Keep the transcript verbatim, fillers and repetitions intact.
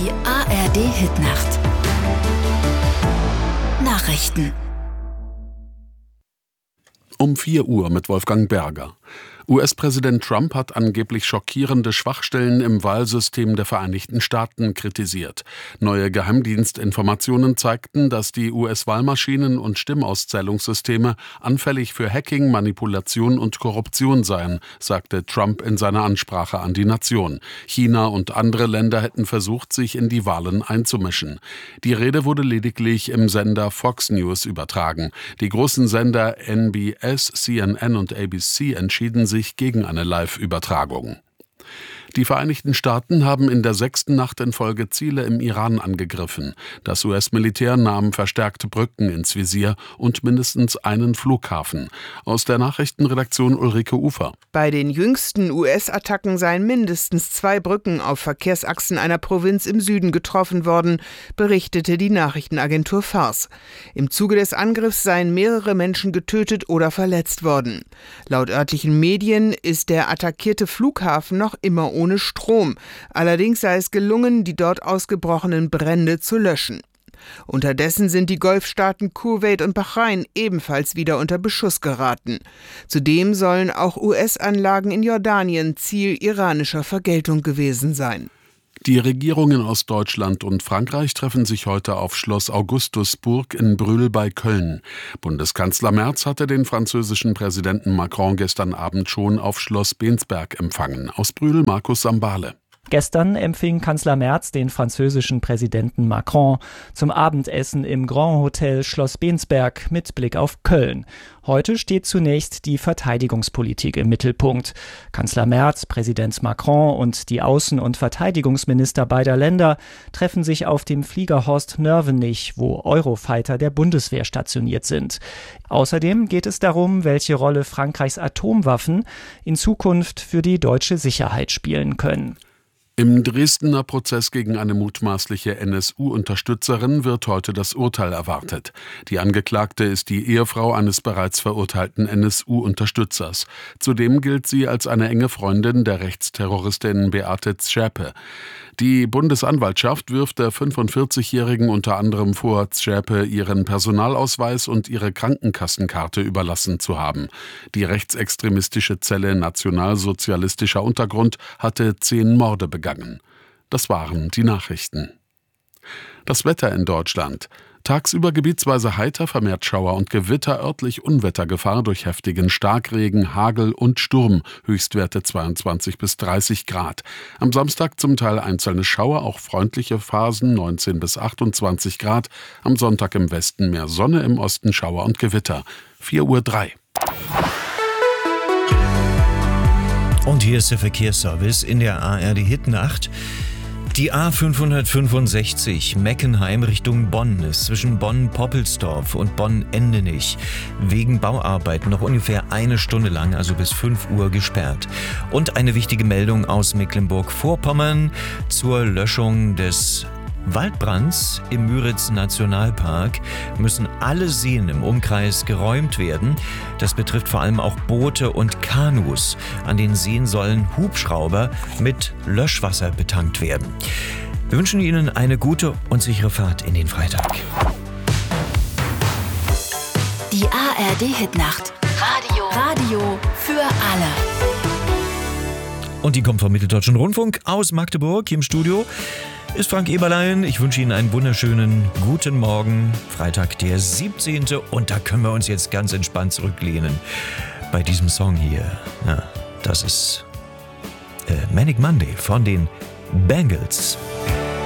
Die A R D-Hitnacht. Nachrichten. Um vier Uhr mit Wolfgang Berger. U S-Präsident Trump hat angeblich schockierende Schwachstellen im Wahlsystem der Vereinigten Staaten kritisiert. Neue Geheimdienstinformationen zeigten, dass die U S-Wahlmaschinen und Stimmauszählungssysteme anfällig für Hacking, Manipulation und Korruption seien, sagte Trump in seiner Ansprache an die Nation. China und andere Länder hätten versucht, sich in die Wahlen einzumischen. Die Rede wurde lediglich im Sender Fox News übertragen. Die großen Sender N B S, C N N und A B C entschieden sich sich gegen eine Live-Übertragung. Die Vereinigten Staaten haben in der sechsten Nacht in Folge Ziele im Iran angegriffen. Das U S-Militär nahm verstärkte Brücken ins Visier und mindestens einen Flughafen. Aus der Nachrichtenredaktion Ulrike Ufer. Bei den jüngsten U S-Attacken seien mindestens zwei Brücken auf Verkehrsachsen einer Provinz im Süden getroffen worden, berichtete die Nachrichtenagentur Fars. Im Zuge des Angriffs seien mehrere Menschen getötet oder verletzt worden. Laut örtlichen Medien ist der attackierte Flughafen noch immer ohne ohne Strom. Allerdings sei es gelungen, die dort ausgebrochenen Brände zu löschen. Unterdessen sind die Golfstaaten Kuwait und Bahrain ebenfalls wieder unter Beschuss geraten. Zudem sollen auch U S-Anlagen in Jordanien Ziel iranischer Vergeltung gewesen sein. Die Regierungen aus Deutschland und Frankreich treffen sich heute auf Schloss Augustusburg in Brühl bei Köln. Bundeskanzler Merz hatte den französischen Präsidenten Macron gestern Abend schon auf Schloss Bensberg empfangen. Aus Brühl Markus Sambale. Gestern empfing Kanzler Merz den französischen Präsidenten Macron zum Abendessen im Grand Hotel Schloss Bensberg mit Blick auf Köln. Heute steht zunächst die Verteidigungspolitik im Mittelpunkt. Kanzler Merz, Präsident Macron und die Außen- und Verteidigungsminister beider Länder treffen sich auf dem Flieger Horst Nörvenich, wo Eurofighter der Bundeswehr stationiert sind. Außerdem geht es darum, welche Rolle Frankreichs Atomwaffen in Zukunft für die deutsche Sicherheit spielen können. Im Dresdner Prozess gegen eine mutmaßliche N S U-Unterstützerin wird heute das Urteil erwartet. Die Angeklagte ist die Ehefrau eines bereits verurteilten N S U-Unterstützers. Zudem gilt sie als eine enge Freundin der Rechtsterroristin Beate Zschäpe. Die Bundesanwaltschaft wirft der fünfundvierzigjährigen unter anderem vor, Zschäpe ihren Personalausweis und ihre Krankenkassenkarte überlassen zu haben. Die rechtsextremistische Zelle Nationalsozialistischer Untergrund hatte zehn Morde begangen. Das waren die Nachrichten. Das Wetter in Deutschland. Tagsüber gebietsweise heiter, vermehrt Schauer und Gewitter, örtlich Unwettergefahr durch heftigen Starkregen, Hagel und Sturm, Höchstwerte zweiundzwanzig bis dreißig Grad. Am Samstag zum Teil einzelne Schauer, auch freundliche Phasen, neunzehn bis achtundzwanzig Grad. Am Sonntag im Westen mehr Sonne, im Osten Schauer und Gewitter. vier Uhr drei. Und hier ist der Verkehrsservice in der A R D-Hitnacht. Die A fünfhundertfünfundsechzig Meckenheim Richtung Bonn ist zwischen Bonn-Poppelsdorf und Bonn-Endenich wegen Bauarbeiten noch ungefähr eine Stunde lang, also bis fünf Uhr, gesperrt. Und eine wichtige Meldung aus Mecklenburg-Vorpommern zur Löschung des Waldbrands im Müritz-Nationalpark müssen alle Seen im Umkreis geräumt werden. Das betrifft vor allem auch Boote und Kanus. An den Seen sollen Hubschrauber mit Löschwasser betankt werden. Wir wünschen Ihnen eine gute und sichere Fahrt in den Freitag. Die A R D-Hitnacht. Radio. Radio für alle. Und die kommt vom Mitteldeutschen Rundfunk aus Magdeburg. Hier im Studio ist Frank Eberlein. Ich wünsche Ihnen einen wunderschönen guten Morgen. Freitag, der siebzehnte Und da können wir uns jetzt ganz entspannt zurücklehnen bei diesem Song hier. Ja, das ist äh, Manic Monday von den Bangles.